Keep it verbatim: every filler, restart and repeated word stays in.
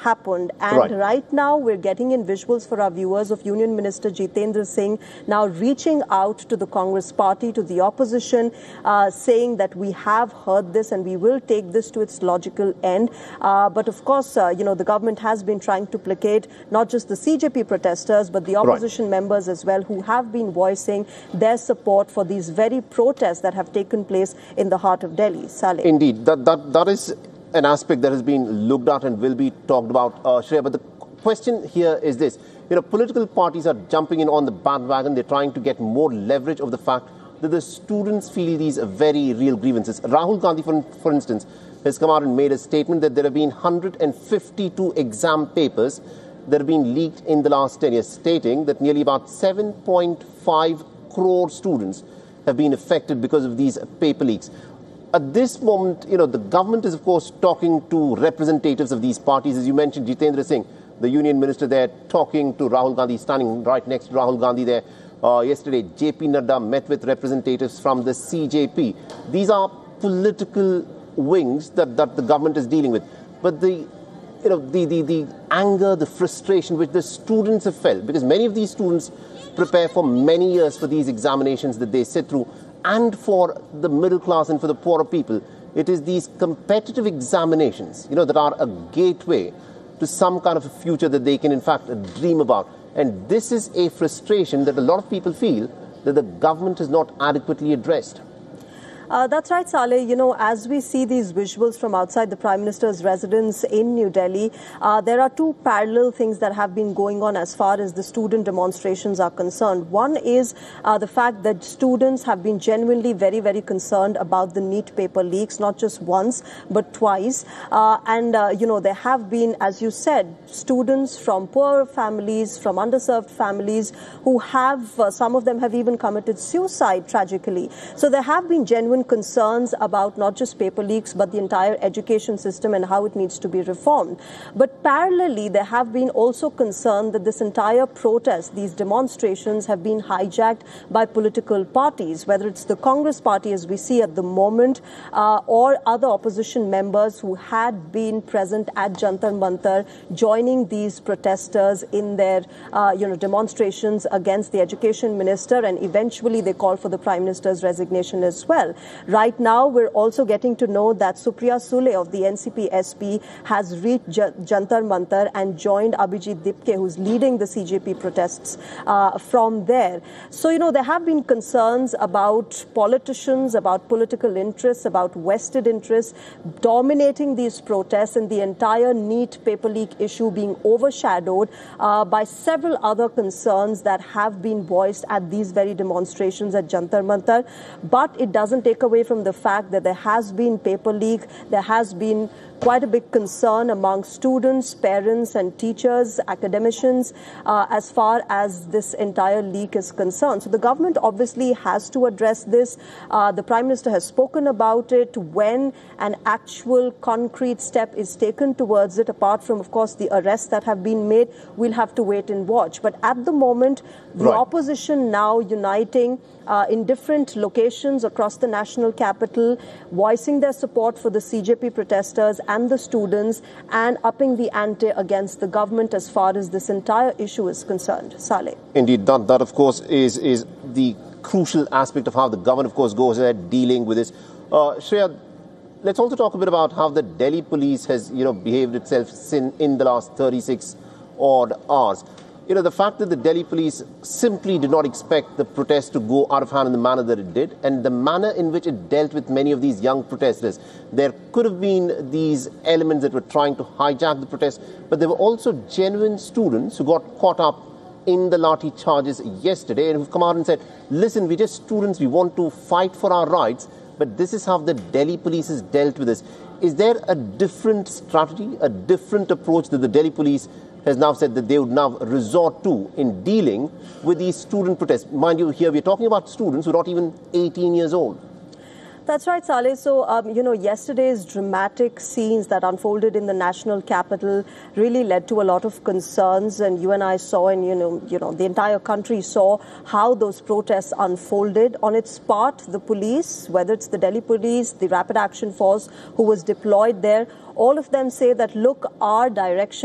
happened. And right. right now we're getting in visuals for our viewers of Union Minister Jitendra Singh now reaching out to the Congress party, to the opposition, uh, saying that we have heard this and we will take this to its logical end. Uh, but of course, uh, you know, the government has been trying to placate not just the C J P protesters, but the opposition right. members as well, who have been voicing their support for these very protests that have taken place in the heart of Delhi. Saleh. Indeed, that, that, that is an aspect that has been looked at and will be talked about, uh, Shreya. But the question here is this. You know, political parties are jumping in on the bandwagon. They're trying to get more leverage of the fact that the students feel these are very real grievances. Rahul Gandhi, for, for instance, has come out and made a statement that there have been one hundred fifty-two exam papers that have been leaked in the last ten years, stating that nearly about seven point five crore students have been affected because of these paper leaks. At this moment, you know, the government is, of course, talking to representatives of these parties. As you mentioned, Jitendra Singh, the union minister there, talking to Rahul Gandhi, standing right next to Rahul Gandhi there. Uh, yesterday, J P Nadda met with representatives from the C J P. These are political wings that, that the government is dealing with. But the, you know, the, the, the anger, the frustration which the students have felt, because many of these students prepare for many years for these examinations that they sit through, and for the middle class and for the poorer people, it is these competitive examinations, you know, that are a gateway to some kind of a future that they can, in fact, dream about. And this is a frustration that a lot of people feel that the government has not adequately addressed. Uh, that's right, Saleh. You know, as we see these visuals from outside the Prime Minister's residence in New Delhi, uh, there are two parallel things that have been going on as far as the student demonstrations are concerned. One is uh, the fact that students have been genuinely very, very concerned about the NEET paper leaks, not just once, but twice. Uh, and, uh, you know, there have been, as you said, students from poor families, from underserved families who have, uh, some of them have even committed suicide tragically. So there have been genuine concerns about not just paper leaks, but the entire education system and how it needs to be reformed. But parallelly, there have been also concern that this entire protest, these demonstrations, have been hijacked by political parties, whether it's the Congress party, as we see at the moment, uh, or other opposition members who had been present at Jantar Mantar, joining these protesters in their, uh, you know, demonstrations against the education minister, and eventually they called for the Prime Minister's resignation as well. Right now, we're also getting to know that Supriya Sule of the N C P S P has reached J Jantar Mantar and joined Abhijit Dipke, who's leading the C J P protests uh, from there. So, you know, there have been concerns about politicians, about political interests, about vested interests dominating these protests, and the entire NEET paper leak issue being overshadowed uh, by several other concerns that have been voiced at these very demonstrations at Jantar Mantar. But it doesn't take away from the fact that there has been paper leak, there has been quite a big concern among students, parents and teachers, academicians, uh, as far as this entire leak is concerned. So the government obviously has to address this. Uh, the Prime Minister has spoken about it. When an actual concrete step is taken towards it, apart from, of course, the arrests that have been made, we'll have to wait and watch. But at the moment, the right. opposition now uniting uh, in different locations across the national capital, voicing their support for the C J P protesters and the students, and upping the ante against the government as far as this entire issue is concerned. Saleh. Indeed, that, that of course is, is the crucial aspect of how the government, of course, goes ahead dealing with this. Uh, Shreya, let's also talk a bit about how the Delhi police has, you know, behaved itself in, in the last thirty-six odd hours. You know, the fact that the Delhi police simply did not expect the protest to go out of hand in the manner that it did, and the manner in which it dealt with many of these young protesters. There could have been these elements that were trying to hijack the protest, but there were also genuine students who got caught up in the Lathi charges yesterday and who've come out and said, listen, we're just students, we want to fight for our rights, but this is how the Delhi police has dealt with this. Is there a different strategy, a different approach that the Delhi police has now said that they would now resort to in dealing with these student protests? Mind you, here we're talking about students who are not even eighteen years old. That's right, Saleh. So, um, you know, yesterday's dramatic scenes that unfolded in the national capital really led to a lot of concerns. And you and I saw, and, you know, you know, the entire country saw how those protests unfolded. On its part, the police, whether it's the Delhi police, the Rapid Action Force who was deployed there, all of them say that, look, our direction